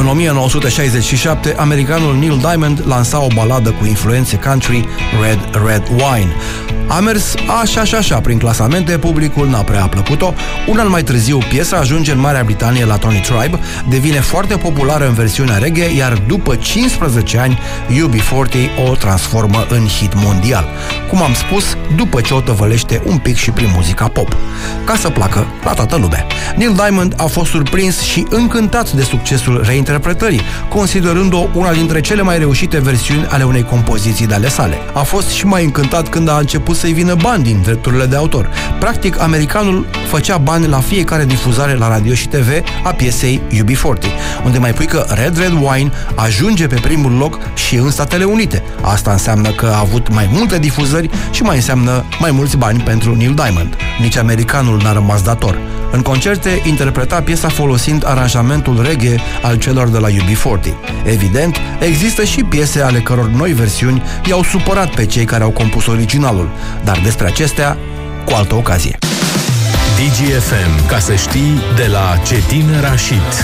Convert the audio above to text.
În 1967, americanul Neil Diamond lansa o baladă cu influențe country, Red Red Wine. A mers așa prin clasamente, publicul n-a prea plăcut-o. Un an mai târziu, piesa ajunge în Marea Britanie la Tony Tribe, devine foarte populară în versiunea reggae, iar după 15 ani, UB40 o transformă în hit mondial. Cum am spus, după ce o tăvălește un pic și prin muzica pop. Ca să placă la toată lumea. Neil Diamond a fost surprins și încântat de succesul reinterpretării, considerând-o una dintre cele mai reușite versiuni ale unei compoziții de ale sale. A fost și mai încântat când a început să-i vină bani din drepturile de autor. Practic, americanul făcea bani la fiecare difuzare la radio și TV a piesei UB40, unde mai pui că Red Red Wine ajunge pe primul loc și în Statele Unite. Asta înseamnă că a avut mai multe difuzări și mai înseamnă mai mulți bani pentru Neil Diamond. Nici americanul n-a rămas dator. În concerte interpreta piesa folosind aranjamentul reggae al celor de la UB40. Evident, există și piese ale căror noi versiuni i-au supărat pe cei care au compus originalul, dar despre acestea cu altă ocazie. DGFM, ca să știi, de la Cetin Rashid.